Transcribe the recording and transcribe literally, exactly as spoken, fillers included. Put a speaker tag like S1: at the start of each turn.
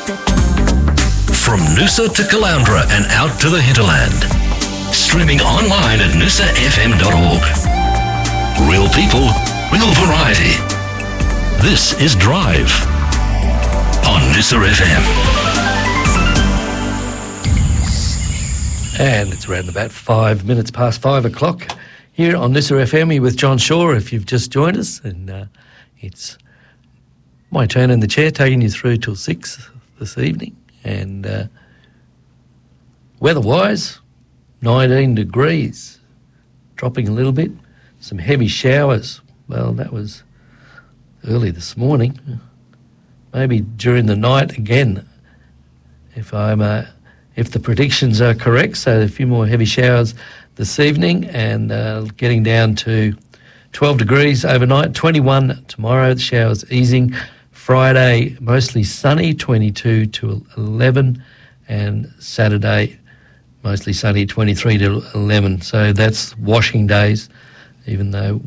S1: From Noosa to Caloundra and out to the hinterland. Streaming online at noosa f m dot org. Real people, real variety. This is Drive on Noosa F M.
S2: And it's around about five minutes past five o'clock here on Noosa F M with John Shaw, if you've just joined us. And uh, it's my turn in the chair, taking you through till six this evening. And uh, weather-wise, nineteen degrees, dropping a little bit. Some heavy showers. Well, that was early this morning. Maybe during the night again, if I'm uh, if the predictions are correct. So a few more heavy showers this evening, and uh, getting down to twelve degrees overnight. twenty-one tomorrow. The showers easing. Friday, mostly sunny, twenty-two to eleven, and Saturday, mostly sunny, twenty-three to eleven. So that's washing days, even though